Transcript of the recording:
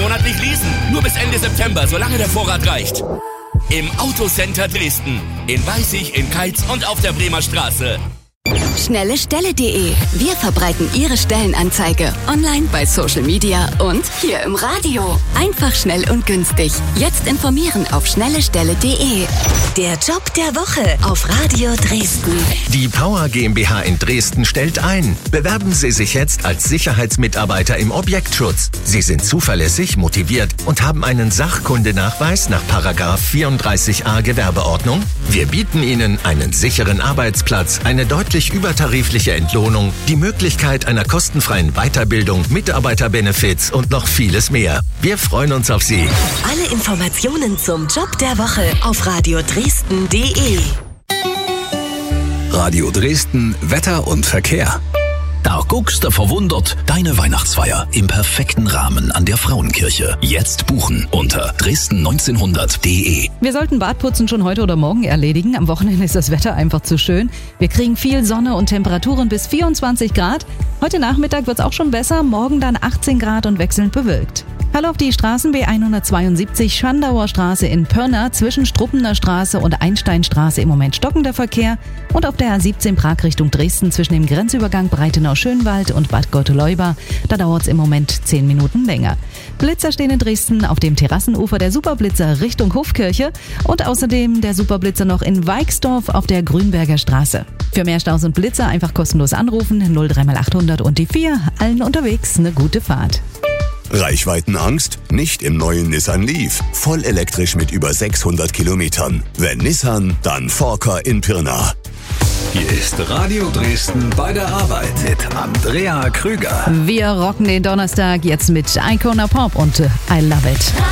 monatlich leasen. Nur bis Ende September, solange der Vorrat reicht. Im Autocenter Dresden. In Weißig, in Keitz und auf der Bremer Straße. Schnellestelle.de. Wir verbreiten Ihre Stellenanzeige online, bei Social Media und hier im Radio. Einfach, schnell und günstig. Jetzt informieren auf schnellestelle.de. Der Job der Woche auf Radio Dresden. Die Power GmbH in Dresden stellt ein. Bewerben Sie sich jetzt als Sicherheitsmitarbeiter im Objektschutz. Sie sind zuverlässig, motiviert und haben einen Sachkundenachweis nach § 34a Gewerbeordnung. Wir bieten Ihnen einen sicheren Arbeitsplatz, eine deutlich übertarifliche Entlohnung, die Möglichkeit einer kostenfreien Weiterbildung, Mitarbeiterbenefits und noch vieles mehr. Wir freuen uns auf Sie. Alle Informationen zum Job der Woche auf radiodresden.de. Radio Dresden, Wetter und Verkehr. Da guckst du verwundert, deine Weihnachtsfeier im perfekten Rahmen an der Frauenkirche. Jetzt buchen unter dresden1900.de. Wir sollten Badputzen schon heute oder morgen erledigen. Am Wochenende ist das Wetter einfach zu schön. Wir kriegen viel Sonne und Temperaturen bis 24 Grad. Heute Nachmittag wird es auch schon besser, morgen dann 18 Grad und wechselnd bewölkt. Hallo auf die Straßen B172 Schandauer Straße in Pirna zwischen Struppener Straße und Einsteinstraße im Moment stockender Verkehr und auf der A17 Prag Richtung Dresden zwischen dem Grenzübergang Breitenau-Schönwald und Bad Gotteleuba. Da dauert es im Moment 10 Minuten länger. Blitzer stehen in Dresden auf dem Terrassenufer der Superblitzer Richtung Hofkirche und außerdem der Superblitzer noch in Weixdorf auf der Grünberger Straße. Für mehr Staus und Blitzer einfach kostenlos anrufen 03800 und die 4. Allen unterwegs eine gute Fahrt. Reichweitenangst? Nicht im neuen Nissan Leaf. Voll elektrisch mit über 600 Kilometern. Wenn Nissan, dann Forker in Pirna. Hier ist Radio Dresden bei der Arbeit mit Andrea Krüger. Wir rocken den Donnerstag jetzt mit Icona Pop und I Love It.